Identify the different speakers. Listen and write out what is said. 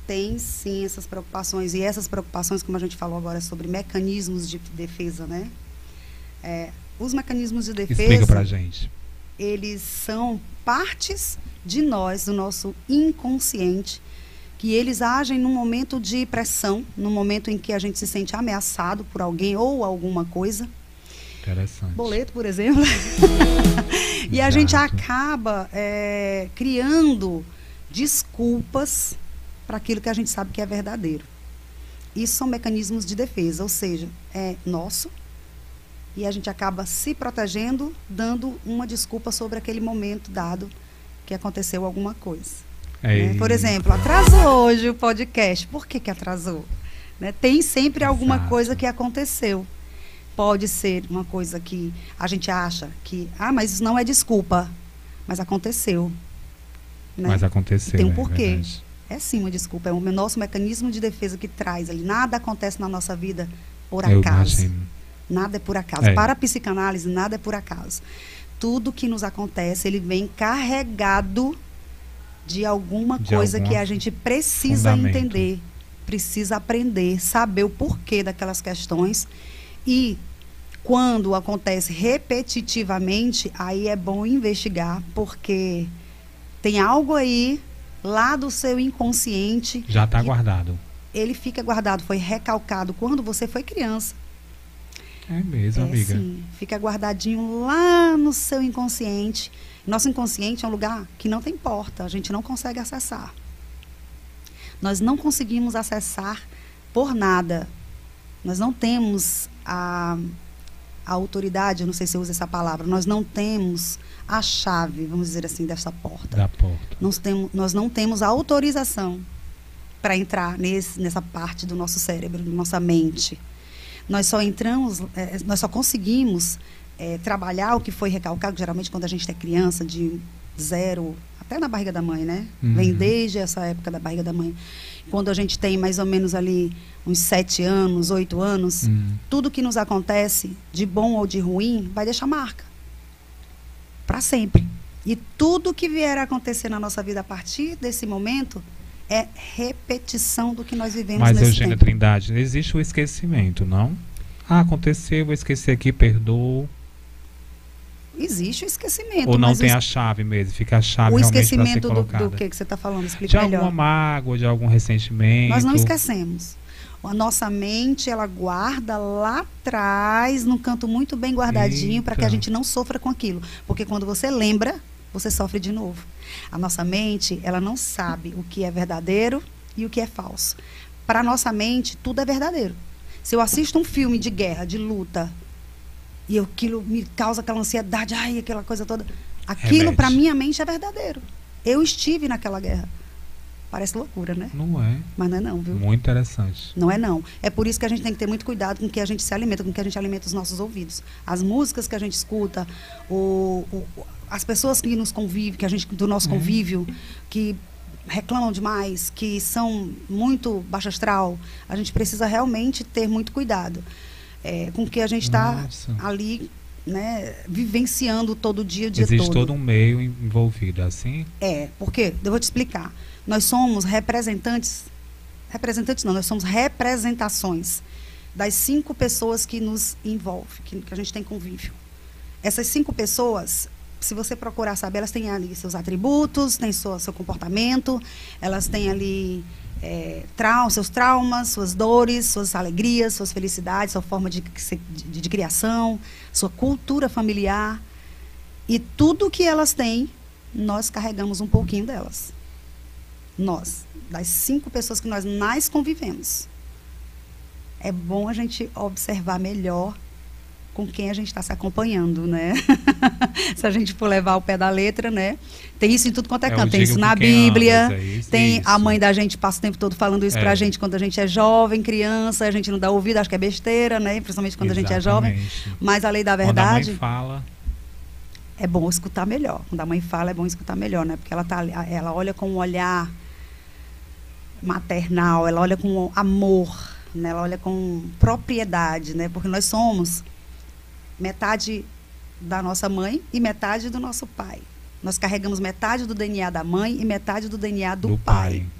Speaker 1: tem sim essas preocupações. E essas preocupações, como a gente falou agora, sobre mecanismos de defesa, né? Os mecanismos de defesa...
Speaker 2: Explica pra gente.
Speaker 1: Eles são partes de nós, do nosso inconsciente, que eles agem num momento de pressão, no momento em que a gente se sente ameaçado por alguém ou alguma coisa.
Speaker 2: Interessante.
Speaker 1: Boleto, por exemplo. E a gente acaba criando desculpas para aquilo que a gente sabe que é verdadeiro. Isso são mecanismos de defesa, ou seja, é nosso, e a gente acaba se protegendo, dando uma desculpa sobre aquele momento dado que aconteceu alguma coisa. Né? Por exemplo, atrasou hoje o podcast. Por que atrasou? Né? Tem sempre alguma coisa que aconteceu. Pode ser uma coisa que a gente acha que, mas isso não é desculpa, mas aconteceu. Né?
Speaker 2: Mas aconteceu.
Speaker 1: Tem um porquê. É sim uma desculpa, é o nosso mecanismo de defesa que traz ali. Nada acontece na nossa vida por acaso. Imagino. Nada é por acaso. Para a psicanálise, nada é por acaso. Tudo que nos acontece, ele vem carregado de alguma coisa que a gente precisa entender, precisa aprender, saber o porquê daquelas questões. E quando acontece repetitivamente, aí é bom investigar, porque tem algo aí lá do seu inconsciente.
Speaker 2: Já está guardado.
Speaker 1: Ele fica guardado, foi recalcado quando você foi criança.
Speaker 2: É mesmo, amiga.
Speaker 1: Sim, fica guardadinho lá no seu inconsciente. Nosso inconsciente é um lugar que não tem porta, a gente não consegue acessar. Nós não conseguimos acessar por nada. Nós não temos a autoridade, eu não sei se eu uso essa palavra, nós não temos a chave, vamos dizer assim, dessa porta.
Speaker 2: Da porta.
Speaker 1: Nós não temos a autorização para entrar nessa parte do nosso cérebro, da nossa mente. Nós só entramos, nós só conseguimos trabalhar o que foi recalcado, geralmente quando a gente é criança, de 0 até na barriga da mãe, né? Vem desde essa época da barriga da mãe. Quando a gente tem mais ou menos ali uns 7 anos, 8 anos, tudo que nos acontece, de bom ou de ruim, vai deixar marca. Para sempre. E tudo que vier a acontecer na nossa vida a partir desse momento é repetição do que nós vivemos nesse tempo.
Speaker 2: Mas, Eugênia Trindade, existe o esquecimento, não? Aconteceu, vou esquecer aqui, perdoo.
Speaker 1: Existe o esquecimento.
Speaker 2: Ou não tem a chave mesmo, fica a chave realmente para ser colocada. O esquecimento
Speaker 1: do que você está falando? Explica melhor.
Speaker 2: De alguma mágoa, de algum ressentimento.
Speaker 1: Nós não esquecemos. A nossa mente, ela guarda lá atrás, num canto muito bem guardadinho, para que a gente não sofra com aquilo. Porque quando você lembra, você sofre de novo. A nossa mente, ela não sabe o que é verdadeiro e o que é falso. Para a nossa mente, tudo é verdadeiro. Se eu assisto um filme de guerra, de luta, e aquilo me causa aquela ansiedade, aquela coisa toda, aquilo para minha mente é verdadeiro. Eu estive naquela guerra. Parece loucura, né?
Speaker 2: Não é.
Speaker 1: Mas não é não, viu?
Speaker 2: Muito interessante.
Speaker 1: Não é não. É por isso que a gente tem que ter muito cuidado com o que a gente se alimenta, com o que a gente alimenta os nossos ouvidos. As músicas que a gente escuta, as pessoas que nos convivem, do nosso convívio, que reclamam demais, que são muito baixo astral, a gente precisa realmente ter muito cuidado com o que a gente está ali, né, vivenciando todo dia, o dia todo.
Speaker 2: Existe todo um meio envolvido, assim?
Speaker 1: Porque, eu vou te explicar. Nós somos representantes não, nós somos representações das 5 pessoas que nos envolvem, que a gente tem convívio. Essas 5 pessoas, se você procurar saber, elas têm ali seus atributos, têm seu comportamento, elas têm ali seus traumas, suas dores, suas alegrias, suas felicidades, sua forma de criação, sua cultura familiar. E tudo que elas têm, nós carregamos um pouquinho delas. Nós, das 5 pessoas que nós mais convivemos. É bom a gente observar melhor com quem a gente está se acompanhando, né? Se a gente for levar ao pé da letra, né? Tem isso em tudo quanto é canto. Tem isso na Bíblia, tem a mãe da gente passa o tempo todo falando isso pra gente quando a gente é jovem, criança, a gente não dá ouvido, acho que é besteira, né? Principalmente quando a gente é jovem. Mas a lei da verdade...
Speaker 2: Quando a mãe fala...
Speaker 1: É bom escutar melhor. Quando a mãe fala, é bom escutar melhor, né? Porque ela olha com um olhar maternal, ela olha com amor, né? Ela olha com propriedade, né? Porque nós somos metade da nossa mãe e metade do nosso pai. Nós carregamos metade do DNA da mãe e metade do DNA do pai.